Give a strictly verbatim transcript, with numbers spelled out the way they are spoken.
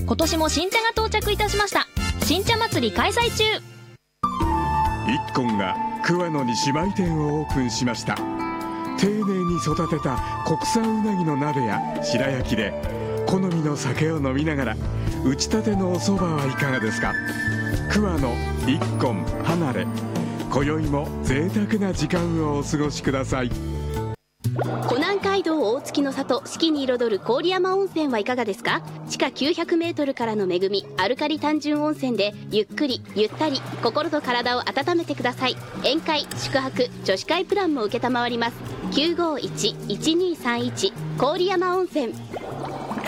今年も新茶が到着いたしました。新茶祭り開催中。 イッコンが桑野に姉妹店をオープンしました。丁寧に育てた国産うなぎの鍋や白焼きで好みの酒を飲みながら打ちたてのお蕎麦はいかがですか。桑野イッコン離れ、今宵も贅沢な時間をお過ごしください。 湖南街道大月の里、四季に彩る郡山温泉はいかがですか。地下きゅうひゃくメートルからの恵み、アルカリ単純温泉でゆっくりゆったり心と体を温めてください。宴会、宿泊、女子会プランも承ります。きゅうごいち いちにさんいち郡山温泉。